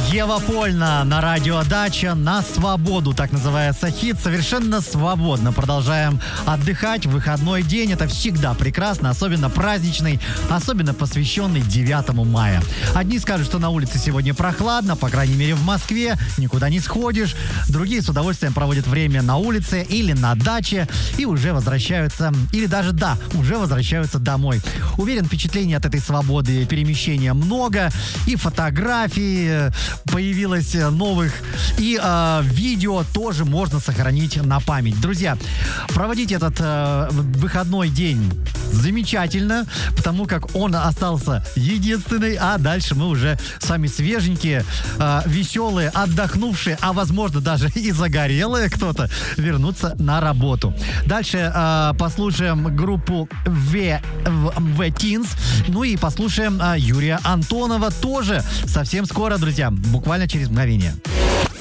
Ева Польна на радио «Дача» на свободу, так называется хит. Совершенно свободно продолжаем отдыхать. Выходной день — это всегда прекрасно, особенно праздничный, особенно посвященный 9 мая. Одни скажут, что на улице сегодня прохладно, по крайней мере в Москве, никуда не сходишь. Другие с удовольствием проводят время на улице или на даче и уже возвращаются, или даже, уже возвращаются домой. Уверен, впечатлений от этой свободы перемещения много, и фотографии появилось новых, и видео тоже можно сохранить на память. Друзья, проводите этот выходной день замечательно, потому как он остался единственный, а дальше мы уже с вами свеженькие, веселые, отдохнувшие, а возможно даже и загорелые кто-то вернутся на работу. Дальше послушаем группу The Teens, ну и послушаем Юрия Антонова тоже совсем скоро, друзья, буквально через мгновение.